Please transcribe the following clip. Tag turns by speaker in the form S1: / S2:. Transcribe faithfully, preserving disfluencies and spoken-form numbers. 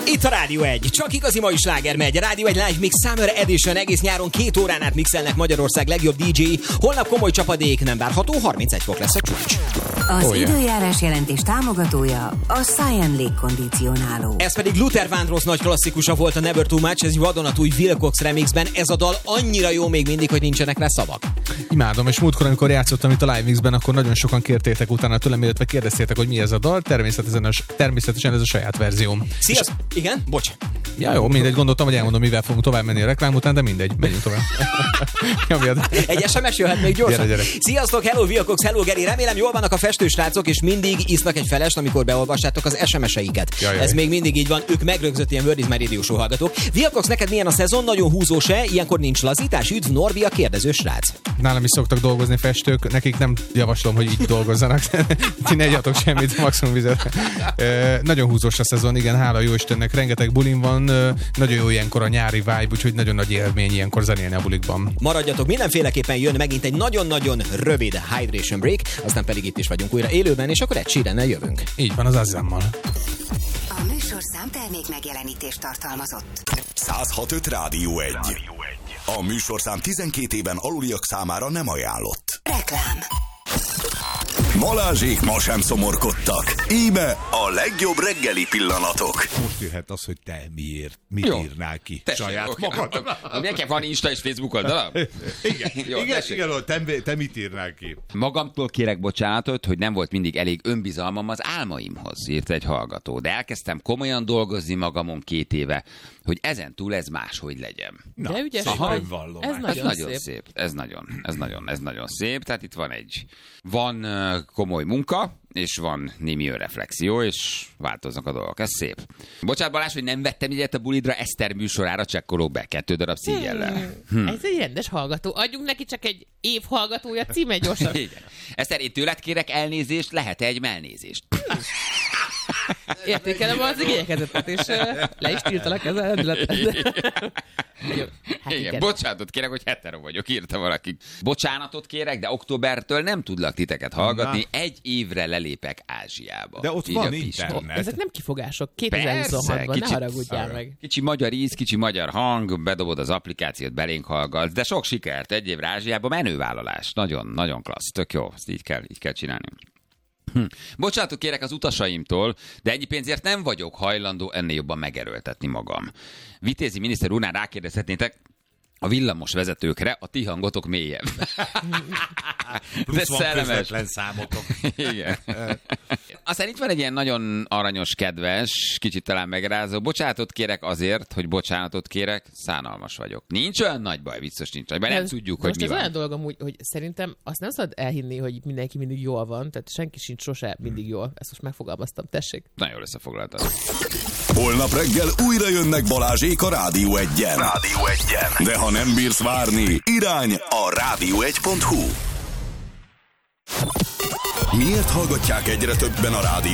S1: Itt a Rádió egy. Csak igazi mai sláger megy. Rádió egy Live Mix Summer Edition. Egész nyáron két órán át mixelnek Magyarország legjobb dé dzsé. Holnap komoly csapadék nem várható, harmincegy fok lesz a csúcs.
S2: Az oh, yeah. időjárás jelentés támogatója a Cyan légkondicionáló.
S1: Ez pedig Luther Vandross nagy klasszikusa volt a Never Too Much, ez egy vadonatúj Wilcox remixben. Ez a dal annyira jó még mindig, hogy nincsenek rá szavak.
S3: Imádom, és múltkor, amikor játszottam itt a Live Mixben, akkor nagyon sokan kértétek utána tőlem, illetve kérdeztétek, hogy mi ez a dal. Természetesen, természetesen ez a saját verzióm.
S1: Sziasztok! És... Igen? Bocs.
S3: Ja, jó, mindegy, gondoltam, hogy elmondom, mivel fogunk tovább menni a reklám után, de mindegy, megyünk tovább.
S1: Egy es em es jöhet még gyorsan.
S3: Gyere, gyere.
S1: Sziasztok, hello Wilcox, hello Geri, remélem jól vannak a festősrácok, és mindig isznak egy felest, amikor beolvassátok az es em es-eiket.
S3: Jaj, jaj.
S1: Ez még mindig így van, ők megrögzött ilyen Word is My Radio Show hallgatók. Wilcox, neked milyen a szezon? Nagyon húzós-e? Ilyenkor nincs lazítás? Üdv, Norbi, a kérdező srác.
S3: Nálam is szoktak dolgozni festők, nekik nem javaslom, hogy így dolgozzanak. Ti ne igyatok semmit, maximum vizet. E, nagyon húzós a szezon, igen, hála jó Istennek, rengeteg bulin van, e, nagyon jó ilyenkor a nyári vibe, úgyhogy nagyon nagy élmény ilyenkor zenélni a bulikban.
S1: Maradjatok, mindenféleképpen jön megint egy nagyon-nagyon rövid hydration break, aztán pedig itt is vagyunk újra élőben, és akkor egy Sheerannel jövünk.
S3: Így van, az Azzammal.
S2: A műsorszám termék megjelenítést tartalmazott.
S4: száz hat öt Rádió egy. A műsorszám tizenkét éven aluliak számára nem ajánlott.
S2: Reklám.
S4: Balázsék ma sem szomorkodtak. Íme a legjobb reggeli pillanatok.
S5: Most jöhet az, hogy te miért, mit
S6: jó.
S5: írnál ki
S6: Tessék,
S5: saját
S6: okay.
S5: magad.
S6: Nekem van Insta és Facebook oldala?
S5: Igen,
S6: jó,
S5: igen, igen te, te mit írnál ki?
S6: Magamtól kérek bocsánatot, hogy nem volt mindig elég önbizalmam az álmaimhoz, írt egy hallgató. De elkezdtem komolyan dolgozni magamon két éve, hogy ezen túl ez máshogy legyen.
S5: Na,
S7: de ügyes
S5: szép
S7: vagy.
S5: önvallomás.
S7: Ez nagyon,
S6: ez nagyon szép.
S7: szép.
S6: Ez nagyon, ez nagyon, ez nagyon szép. Tehát itt van egy, van uh, komoly munka, és van némi önreflexió, és változnak a dolgok. Ez szép. Bocsánat, Balázs, hogy nem vettem ilyet a bulidra, Eszter műsorára csekkolok be kettő darab szígyellel.
S7: Hmm. Ez egy rendes hallgató. Adjunk neki csak egy év hallgatója címe gyorsan.
S6: Igen. Eszter, én tőled kérek elnézést, lehet-e egy melnézést?
S7: Értékelem az igényekezetet, és uh, le is tiltalak ezzel a rendületet.
S6: Hát igen, bocsánatot kérek, hogy hetero vagyok, írta valaki. Bocsánatot kérek, de októbertől nem tudlak titeket hallgatni, na. Egy évre lelépek Ázsiába.
S5: De ott
S6: így
S5: van internet.
S7: Ezek nem kifogások. kétezer-huszonhatban ne haragudjál meg.
S6: Kicsi magyar íz, kicsi magyar hang, bedobod az applikációt, belénk hallgatsz, de sok sikert, egy évre Ázsiába, menővállalás. Nagyon, nagyon klassz, tök jó, ezt így kell, így kell csinálni. Hm. Bocsánatot kérek az utasaimtól, de ennyi pénzért nem vagyok hajlandó ennél jobban megerőltetni magam. Vitézi miniszter úrnál rákérdezhetnétek a villamos vezetőkre, a ti hangotok mélyebb.
S5: Plusz van
S6: szellemes.
S5: közvetlen számotok.
S6: Igen. Aztán itt van egy ilyen nagyon aranyos, kedves, kicsit talán megrázó. Bocsánatot kérek azért, hogy bocsánatot kérek, szánalmas vagyok. Nincs olyan nagy baj, biztos nincs nagy baj, nem
S7: ez,
S6: tudjuk, hogy mi
S7: van.
S6: van.
S7: Most ez olyan dolog amúgy, hogy szerintem azt nem szabad elhinni, hogy mindenki mindig jól van, tehát senki sincs sose mindig jól. Ezt most megfogalmaztam, tessék.
S6: Nagyon jól összefoglaltad.
S4: Holnap reggel újra jönnek Balázsék a Rádió egyen. Rádió egyen. De ha nem bírsz várni, irány a rádió egy pont hu. Miért hallgatják egyre többen a Rádió